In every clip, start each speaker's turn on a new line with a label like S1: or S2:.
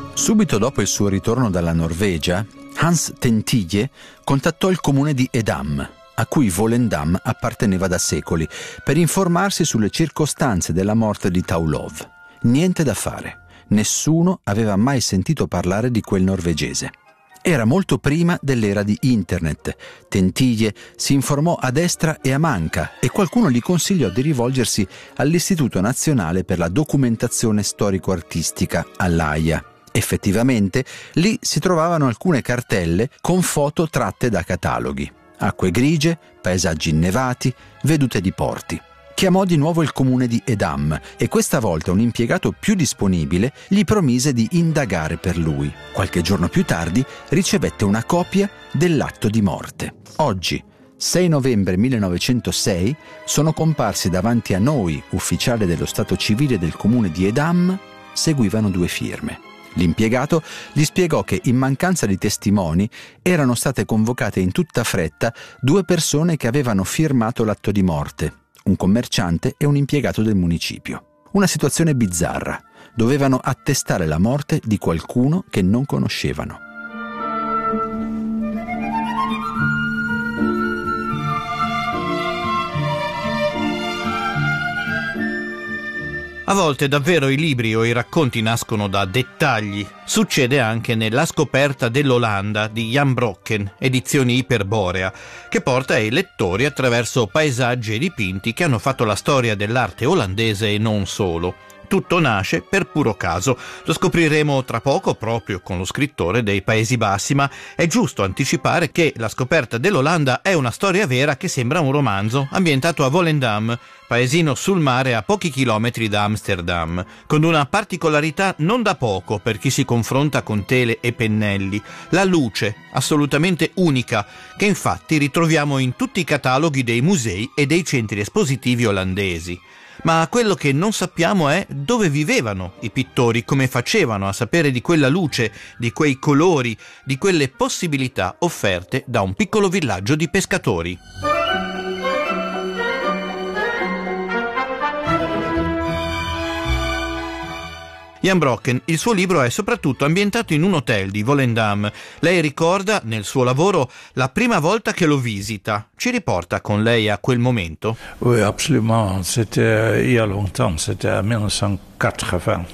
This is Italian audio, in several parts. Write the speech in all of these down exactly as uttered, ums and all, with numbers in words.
S1: Subito dopo il suo ritorno dalla Norvegia, Hans Tentilje contattò il comune di Edam, a cui Volendam apparteneva da secoli, per informarsi sulle circostanze della morte di Taulov. Niente da fare. Nessuno aveva mai sentito parlare di quel norvegese. Era molto prima dell'era di Internet. Tentilje si informò a destra e a manca e qualcuno gli consigliò di rivolgersi all'Istituto Nazionale per la Documentazione Storico-Artistica all'Aia. Effettivamente, lì si trovavano alcune cartelle con foto tratte da cataloghi. Acque grigie, paesaggi innevati, vedute di porti. Chiamò di nuovo il comune di Edam e questa volta un impiegato più disponibile gli promise di indagare per lui. Qualche giorno più tardi ricevette una copia dell'atto di morte. Oggi, sei novembre millenovecentosei, sono comparsi davanti a noi, ufficiali dello stato civile del comune di Edam, seguivano due firme. L'impiegato gli spiegò che in mancanza di testimoni erano state convocate in tutta fretta due persone che avevano firmato l'atto di morte, un commerciante e un impiegato del municipio. Una situazione bizzarra. Dovevano attestare la morte di qualcuno che non conoscevano.
S2: A volte davvero i libri o i racconti nascono da dettagli. Succede anche nella scoperta dell'Olanda di Jan Brokken, edizioni Iperborea, che porta i lettori attraverso paesaggi e dipinti che hanno fatto la storia dell'arte olandese e non solo. Tutto nasce per puro caso. Lo scopriremo tra poco proprio con lo scrittore dei Paesi Bassi, ma è giusto anticipare che la scoperta dell'Olanda è una storia vera che sembra un romanzo, ambientato a Volendam, paesino sul mare a pochi chilometri da Amsterdam, con una particolarità non da poco per chi si confronta con tele e pennelli: la luce, assolutamente unica, che infatti ritroviamo in tutti i cataloghi dei musei e dei centri espositivi olandesi. Ma quello che non sappiamo è dove vivevano i pittori, come facevano a sapere di quella luce, di quei colori, di quelle possibilità offerte da un piccolo villaggio di pescatori. Jan Brokken, il suo libro è soprattutto ambientato in un hotel di Volendam. Lei ricorda, nel suo lavoro, la prima volta che lo visita. Ci riporta con lei a quel momento?
S3: Oui, absolument. C'était il y a longtemps, c'était en mille neuf cent quatre-vingts.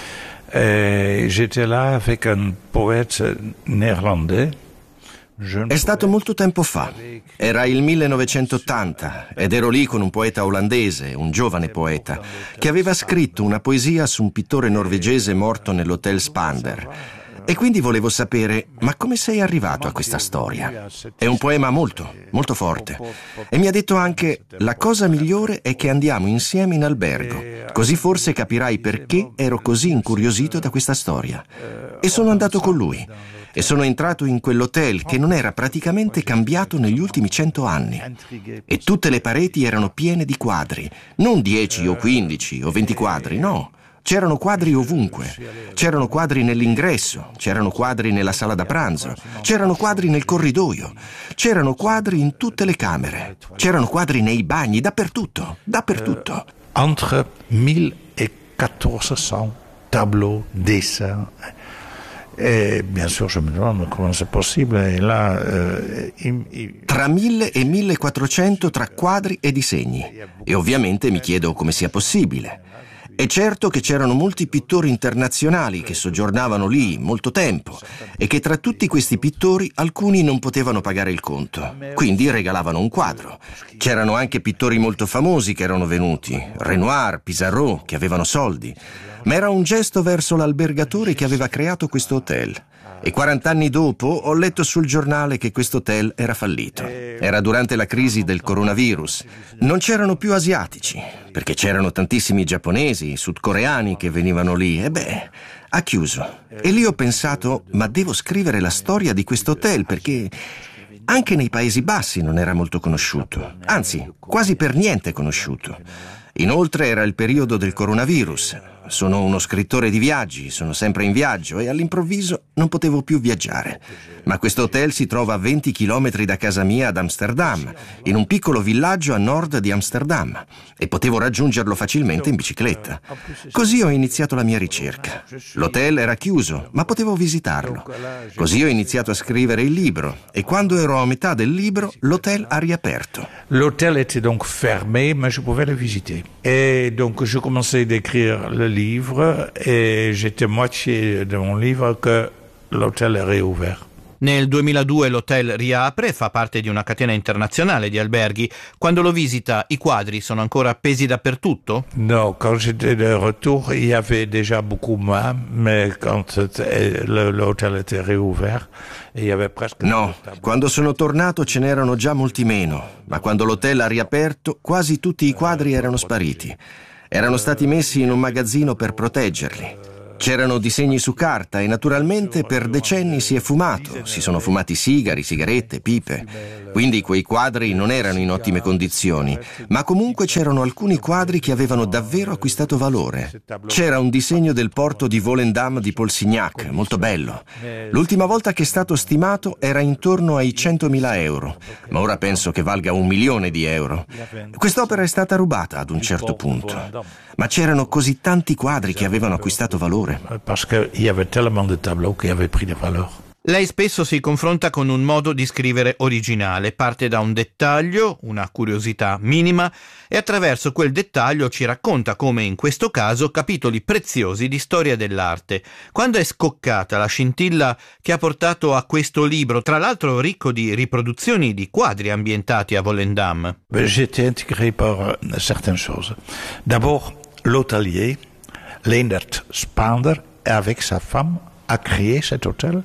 S3: Et j'étais là avec un poète néerlandais.
S4: È stato molto tempo fa, era il millenovecentottanta ed ero lì con un poeta olandese, un giovane poeta, che aveva scritto una poesia su un pittore norvegese morto nell'hotel Spander. E quindi volevo sapere, ma come sei arrivato a questa storia? È un poema molto, molto forte. E mi ha detto anche, la cosa migliore è che andiamo insieme in albergo, così forse capirai perché ero così incuriosito da questa storia. E sono andato con lui. E sono entrato in quell'hotel che non era praticamente cambiato negli ultimi cento anni. E tutte le pareti erano piene di quadri, non dieci o quindici o venti quadri, no. C'erano quadri ovunque. C'erano quadri nell'ingresso, c'erano quadri nella sala da pranzo, c'erano quadri nel corridoio, c'erano quadri in tutte le camere, c'erano quadri nei bagni, dappertutto, dappertutto.
S3: Entre mille et quatorze cents tableaux, dessins. E bien sûr je me demande comment c'est possible. Et là, euh, in, in...
S4: Tra mille e millequattrocento tra quadri e disegni. E ovviamente mi chiedo come sia possibile. È certo che c'erano molti pittori internazionali che soggiornavano lì molto tempo e che tra tutti questi pittori alcuni non potevano pagare il conto, quindi regalavano un quadro. C'erano anche pittori molto famosi che erano venuti, Renoir, Pissarro, che avevano soldi, ma era un gesto verso l'albergatore che aveva creato questo hotel. E quarant'anni dopo ho letto sul giornale che questo hotel era fallito. Era durante la crisi del coronavirus. Non c'erano più asiatici, perché c'erano tantissimi giapponesi, sudcoreani che venivano lì. E beh, ha chiuso. E lì ho pensato, ma devo scrivere la storia di questo hotel, perché anche nei Paesi Bassi non era molto conosciuto. Anzi, quasi per niente conosciuto. Inoltre era il periodo del coronavirus. Sono uno scrittore di viaggi, sono sempre in viaggio e all'improvviso non potevo più viaggiare. Ma questo hotel si trova a venti chilometri da casa mia ad Amsterdam, in un piccolo villaggio a nord di Amsterdam, e potevo raggiungerlo facilmente in bicicletta. Così ho iniziato la mia ricerca. L'hotel era chiuso, ma potevo visitarlo. Così ho iniziato a scrivere il libro e quando ero a metà del libro, l'hotel ha riaperto.
S3: L'hôtel était donc fermé, mais je pouvais le visiter. Et donc je commençais d'écrire le livre et j'étais moitié de mon livre que l'hôtel est réouvert.
S2: Nel duemiladue l'hotel riapre e fa parte di una catena internazionale di alberghi. Quando lo visita, i quadri sono ancora appesi dappertutto?
S3: Non, quand j'étais de retour, il y avait déjà beaucoup moins, mais quand l'hôtel était réouvert, il y avait presque...
S4: No, quando sono tornato ce n'erano già molti meno, ma quando l'hotel ha riaperto, quasi tutti i quadri erano spariti. Erano stati messi in un magazzino per proteggerli. C'erano disegni su carta e naturalmente per decenni si è fumato, si sono fumati sigari, sigarette, pipe. Quindi quei quadri non erano in ottime condizioni, ma comunque c'erano alcuni quadri che avevano davvero acquistato valore. C'era un disegno del porto di Volendam di Paul Signac, molto bello. L'ultima volta che è stato stimato era intorno ai centomila euro, ma ora penso che valga un milione di euro. Quest'opera è stata rubata ad un certo punto, ma c'erano così tanti quadri che avevano acquistato valore.
S3: Parce qu'il y avait tellement de tableaux qui avaient pris de valeur.
S2: Lei spesso si confronta con un modo di scrivere originale, parte da un dettaglio, una curiosità minima, e attraverso quel dettaglio ci racconta, come in questo caso, capitoli preziosi di storia dell'arte. Quando è scoccata la scintilla che ha portato a questo libro, tra l'altro ricco di riproduzioni di quadri ambientati a Volendam?
S3: J'étais intégré par certaines choses. D'abord, l'hôtelier Leendert Spander, avec sa femme, a créé cet hôtel.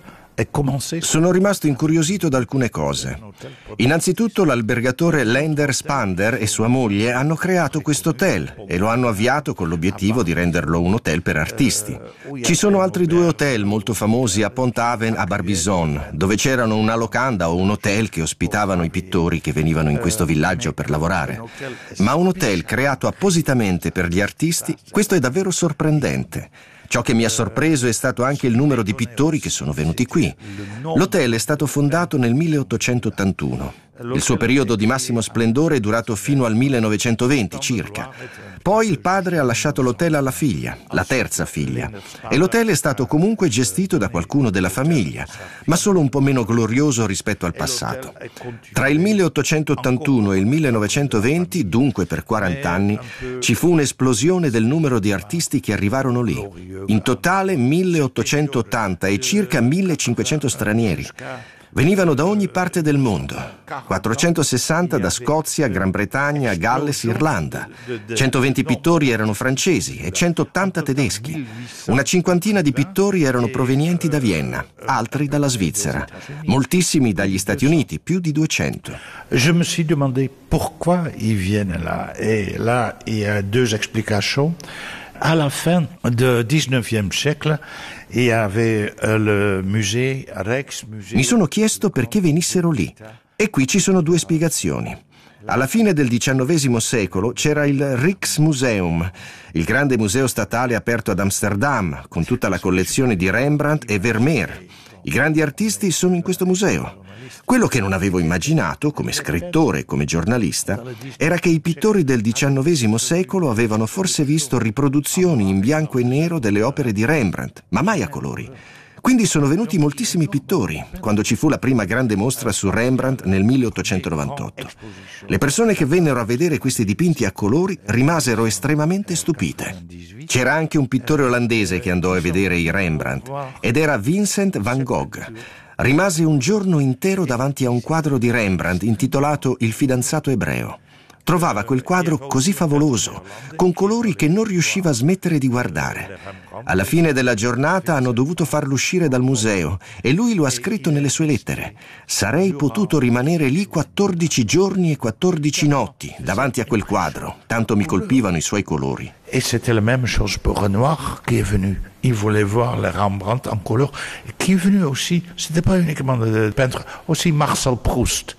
S4: Sono rimasto incuriosito da alcune cose. Innanzitutto l'albergatore Leender Spander e sua moglie hanno creato questo hotel e lo hanno avviato con l'obiettivo di renderlo un hotel per artisti. Ci sono altri due hotel molto famosi a Pont-Aven, a Barbizon, dove c'erano una locanda o un hotel che ospitavano i pittori che venivano in questo villaggio per lavorare. Ma un hotel creato appositamente per gli artisti, questo è davvero sorprendente. Ciò che mi ha sorpreso è stato anche il numero di pittori che sono venuti qui. L'hotel è stato fondato nel milleottocentottantuno. Il suo periodo di massimo splendore è durato fino al millenovecentoventi circa. Poi il padre ha lasciato l'hotel alla figlia, la terza figlia, e l'hotel è stato comunque gestito da qualcuno della famiglia, ma solo un po' meno glorioso rispetto al passato. Tra il milleottocentottantuno e il millenovecentoventi, dunque per quaranta anni, ci fu un'esplosione del numero di artisti che arrivarono lì. In totale milleottocentottanta e circa millecinquecento stranieri. Venivano da ogni parte del mondo, quattrocentosessanta da Scozia, Gran Bretagna, Galles, Irlanda. centoventi pittori erano francesi e centottanta tedeschi. Una cinquantina di pittori erano provenienti da Vienna, altri dalla Svizzera, moltissimi dagli Stati Uniti, più di duecento.
S3: Je me suis demandé pourquoi ils viennent là. Et là, il y a deux explications. À la fin du diciannovesimo siècle, il y avait le musée Rijksmuseum.
S4: Mi sono chiesto perché venissero lì. E qui ci sono due spiegazioni. Alla fine del diciannovesimo secolo c'era il Rijksmuseum, il grande museo statale aperto ad Amsterdam, con tutta la collezione di Rembrandt e Vermeer. I grandi artisti sono in questo museo. Quello che non avevo immaginato, come scrittore e come giornalista, era che i pittori del diciannovesimo secolo avevano forse visto riproduzioni in bianco e nero delle opere di Rembrandt, ma mai a colori. Quindi sono venuti moltissimi pittori, quando ci fu la prima grande mostra su Rembrandt nel milleottocentonovantotto. Le persone che vennero a vedere questi dipinti a colori rimasero estremamente stupite. C'era anche un pittore olandese che andò a vedere i Rembrandt, ed era Vincent van Gogh. Rimase un giorno intero davanti a un quadro di Rembrandt intitolato Il fidanzato ebreo. Trovava quel quadro così favoloso, con colori che non riusciva a smettere di guardare. Alla fine della giornata hanno dovuto farlo uscire dal museo e lui lo ha scritto nelle sue lettere. Sarei potuto rimanere lì quattordici giorni e quattordici notti davanti a quel quadro, tanto mi colpivano i suoi colori.
S3: Et c'était la même chose pour Renoir qui est venu. Il voulait voir le Rembrandt en couleur, qui est venu aussi, c'était pas uniquement le peintre, aussi Marcel Proust.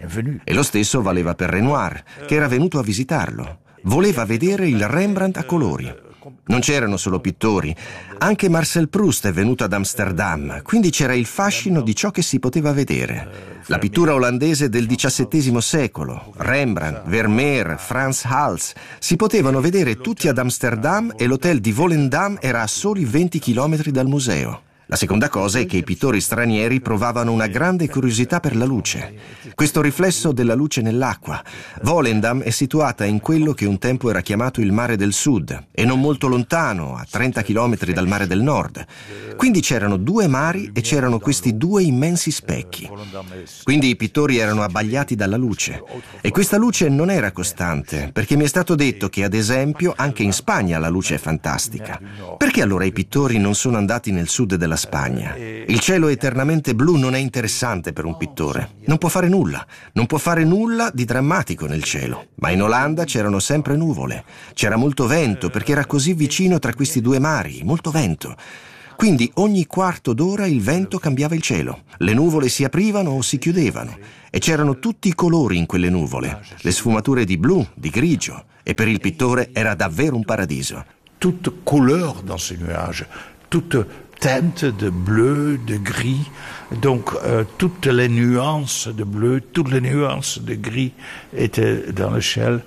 S4: E lo stesso valeva per Renoir, che era venuto a visitarlo. Voleva vedere il Rembrandt a colori. Non c'erano solo pittori, anche Marcel Proust è venuto ad Amsterdam, quindi c'era il fascino di ciò che si poteva vedere. La pittura olandese del diciassettesimo secolo, Rembrandt, Vermeer, Frans Hals, si potevano vedere tutti ad Amsterdam e l'hotel di Volendam era a soli venti chilometri dal museo. La seconda cosa è che i pittori stranieri provavano una grande curiosità per la luce. Questo riflesso della luce nell'acqua. Volendam è situata in quello che un tempo era chiamato il Mare del Sud e non molto lontano, a trenta chilometri dal Mare del Nord. Quindi c'erano due mari e c'erano questi due immensi specchi. Quindi i pittori erano abbagliati dalla luce. E questa luce non era costante, perché mi è stato detto che, ad esempio, anche in Spagna la luce è fantastica. Perché allora i pittori non sono andati nel sud della Spagna? Il cielo eternamente blu non è interessante per un pittore. Non può fare nulla. Non può fare nulla di drammatico nel cielo. Ma in Olanda c'erano sempre nuvole. C'era molto vento perché era così vicino tra questi due mari. Molto vento. Quindi ogni quarto d'ora il vento cambiava il cielo. Le nuvole si aprivano o si chiudevano. E c'erano tutti i colori in quelle nuvole. Le sfumature di blu, di grigio. E per il pittore era davvero un paradiso.
S3: Toute couleur dans ces nuages. Toute teinte de bleu, de gris, donc euh, toutes les nuances de bleu, toutes les nuances de gris étaient dans le ciel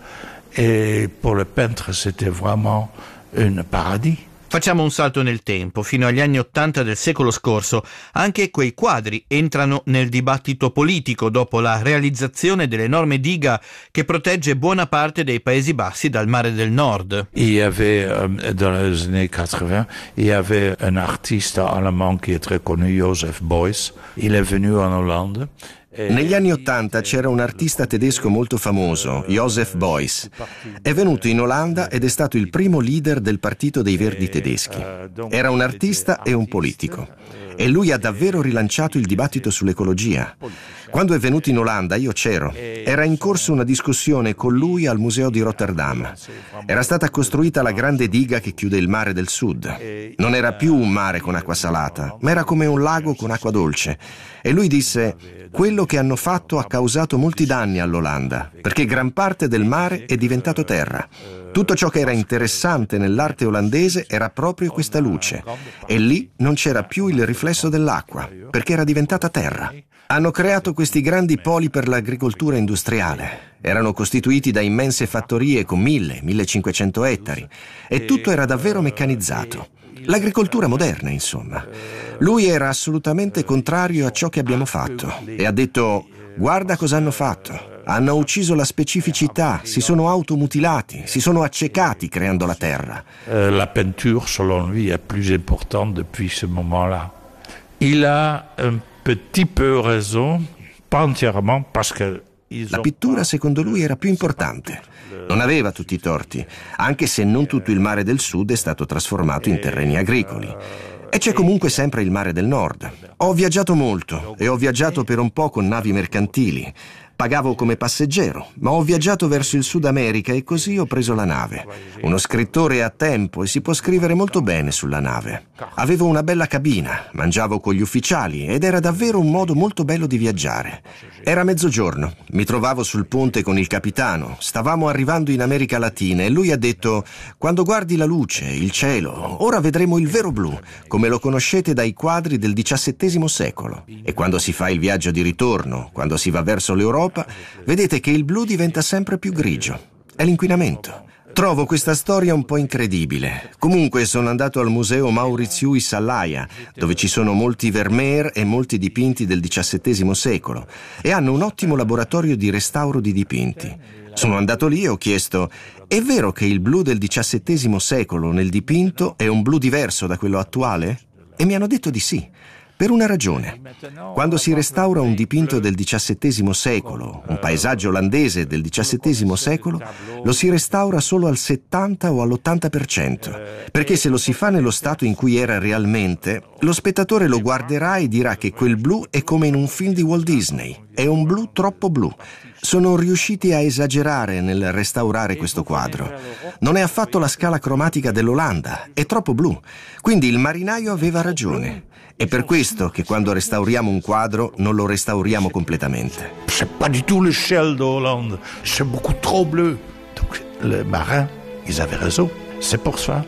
S3: et pour le peintre c'était vraiment un paradis.
S2: Facciamo un salto nel tempo, fino agli anni Ottanta del secolo scorso. Anche quei quadri entrano nel dibattito politico dopo la realizzazione dell'enorme diga che protegge buona parte dei Paesi Bassi dal Mare del Nord.
S3: Il y avait, euh, dans les années quatre-vingts, il y avait un artiste allemand qui est très connu, Joseph Beuys. Il est venu en Hollande.
S4: Negli anni Ottanta c'era un artista tedesco molto famoso, Joseph Beuys. È venuto in Olanda ed è stato il primo leader del Partito dei Verdi tedeschi. Era un artista e un politico. E lui ha davvero rilanciato il dibattito sull'ecologia. Quando è venuto in Olanda io c'ero. Era in corso una discussione con lui al museo di Rotterdam. Era stata costruita la grande diga che chiude il mare del sud. Non era più un mare con acqua salata, ma era come un lago con acqua dolce. E lui disse: quello che hanno fatto ha causato molti danni all'Olanda, perché gran parte del mare è diventato terra. Tutto ciò che era interessante nell'arte olandese era proprio questa luce. E lì non c'era più il riflesso dell'acqua, perché era diventata terra. Hanno creato questi grandi poli per l'agricoltura industriale. Erano costituiti da immense fattorie con mille, millecinquecento ettari. E tutto era davvero meccanizzato. L'agricoltura moderna, insomma. Lui era assolutamente contrario a ciò che abbiamo fatto e ha detto: guarda cosa hanno fatto. Hanno ucciso la specificità, si sono automutilati, si sono accecati creando la terra.
S3: Euh, la peinture, selon lui, est plus importante depuis ce moment-là. Il a un petit peu raison, pas entièrement, parce que
S4: la pittura, secondo lui, era più importante. Non aveva tutti i torti, anche se non tutto il mare del sud è stato trasformato in terreni agricoli. E c'è comunque sempre il mare del nord. Ho viaggiato molto e ho viaggiato per un po' con navi mercantili. Pagavo come passeggero, ma ho viaggiato verso il Sud America e così ho preso la nave. Uno scrittore ha tempo e si può scrivere molto bene sulla nave. Avevo una bella cabina, mangiavo con gli ufficiali ed era davvero un modo molto bello di viaggiare. Era mezzogiorno, mi trovavo sul ponte con il capitano, stavamo arrivando in America Latina e lui ha detto: quando guardi la luce, il cielo, ora vedremo il vero blu, come lo conoscete dai quadri del diciassettesimo secolo. E quando si fa il viaggio di ritorno, quando si va verso l'Europa, vedete che il blu diventa sempre più grigio. È l'inquinamento. Trovo questa storia un po' incredibile. Comunque sono andato al museo Mauritshuis all'Aia, dove ci sono molti Vermeer e molti dipinti del diciassettesimo secolo e hanno un ottimo laboratorio di restauro di dipinti. Sono andato lì e ho chiesto: è vero che il blu del diciassettesimo secolo nel dipinto è un blu diverso da quello attuale? E mi hanno detto di sì. Per una ragione. Quando si restaura un dipinto del diciassettesimo secolo, un paesaggio olandese del diciassettesimo secolo, lo si restaura solo al settanta o all'ottanta per cento, perché se lo si fa nello stato in cui era realmente, lo spettatore lo guarderà e dirà che quel blu è come in un film di Walt Disney, è un blu troppo blu. Sono riusciti a esagerare nel restaurare questo quadro. Non è affatto la scala cromatica dell'Olanda, è troppo blu. Quindi il marinaio aveva ragione. È per questo che quando restauriamo un quadro non lo restauriamo completamente.
S3: C'est pas du tout le ciel d'Hollande, c'est beaucoup trop bleu. Donc les marins, ils avaient raison. C'est pour ça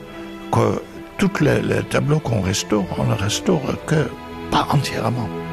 S3: que tous les, les tableaux qu'on restaure, on ne restaure que pas entièrement.